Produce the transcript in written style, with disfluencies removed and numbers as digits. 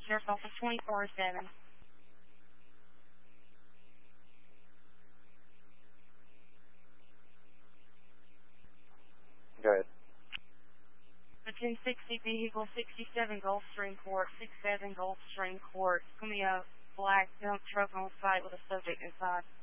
Sheriff's Office 24-7. Go ahead. The 1060 vehicle 67 Gulfstream Court, 67 Gulfstream Court. It's going to be a black dump truck on site with a subject inside.